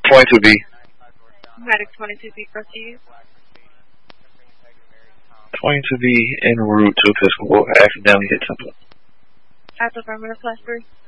22B. Medic 22B, proceed. 22B en route to Episcopal. Accidentally hit something. At the affirmative, +3.